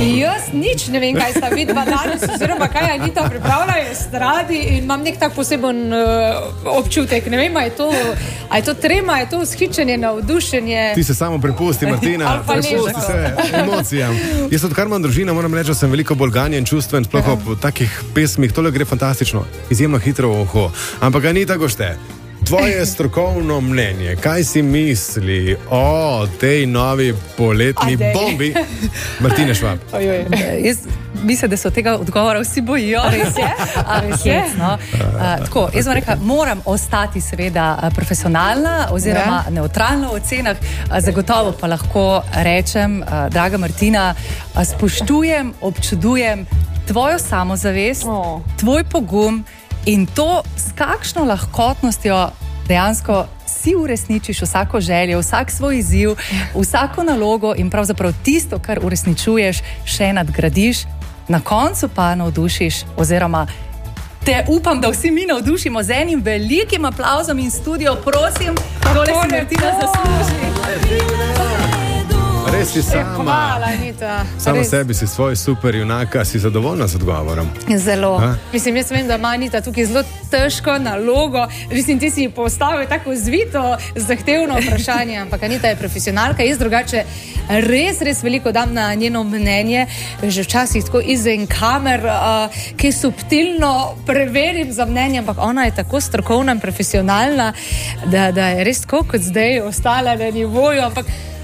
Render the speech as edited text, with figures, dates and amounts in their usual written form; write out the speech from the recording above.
Jaz nič ne vem, kaj sta vidva danes, oziroma kaj Anita pripravlja estradi in imam nek tak poseben občutek. Ne vem, a je to trema, je to vzhičenje, navdušenje. Ti se samo prepusti, Martina, prepusti se emocijam. Jaz odkar imam družino, moram reči, da sem veliko bolj ganjen, čustven, sploh ob takih pesmih. Tole gre fantastično, izjemno hitro v uho. Ampak Anita Gošte, tvoje strokovno mnenje, kaj si misli o tej novi poletni bombi Martine Švab? Jaz mislim, da se od tega odgovora vsi bojijo. Res je? No. Tako, jaz vam rekla, moram ostati seveda profesionalna oziroma neutralna v ocenah, zagotovo pa lahko rečem, draga Martina, spoštujem, občudujem tvojo samozavest, tvoj pogum in to, s kakšno lahkotnostjo dejansko si uresničiš vsako željo, vsak svoj izziv, vsako nalogo in pravzaprav tisto, kar uresničuješ, še nadgradiš, na koncu pa navdušiš oziroma te upam, da vsi mi navdušimo z enim velikim aplavzom in studio, prosim, tole si Martina zasluži. Res si sama. Hvala, Anita. Sama sebi si svoj super junaka, si zadovoljna z odgovorom? Zelo. Mislim, jaz vem, da ima Anita tukaj zelo težko nalogo. Mislim, ti si postavil tako zvito, zahtevno vprašanje, ampak Anita je profesionalka. Jaz drugače res veliko dam na njeno mnenje, že včasih tako izven kamer, ki subtilno preverim za mnenje, ampak ona je tako strokovna in profesionalna, da je res tako kot zdaj ostala na nivoju, ampak